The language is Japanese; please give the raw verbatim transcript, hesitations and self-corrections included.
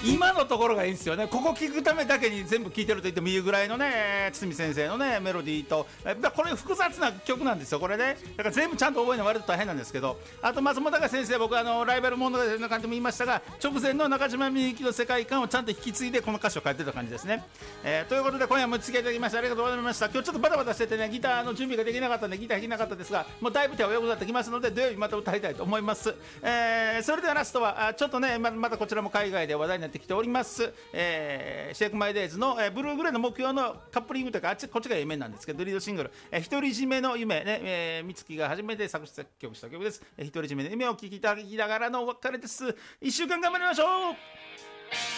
今のところがいいんですよね。ここ聞くためだけに全部聞いてると言ってもいいぐらいのね、堤先生のねメロディーと、やっぱこれ複雑な曲なんですよこれね。だから全部ちゃんと覚えるの割と大変なんですけど、あと松本隆先生、僕あのライバル物語の感じも言いましたが、直前の中島みゆきの世界観をちゃんと引き継いでこの歌詞を書いてた感じですね。えー、ということで今夜も付き合いいただきましてありがとうございました。今日ちょっとバタバタしててね、ギターの準備ができなかったんでギター弾けなかったですが、もうだいぶ手は良くなってきますので土曜日また歌いたいと思います。えー、それではラストはちょっとね ま, またこちらも海外で話題になってきております、えー、シェイクマイデイズの、えー、ブルーグレーの目標のカップリングというか、あっちこっちが A 面なんですけど、リードシングル、えー、独り占めの夢ね、えー、美月が初めて作詞作曲した曲です。えー、独り占めの夢を聴きいただきながらのお別れです。いっしゅうかん頑張りましょう。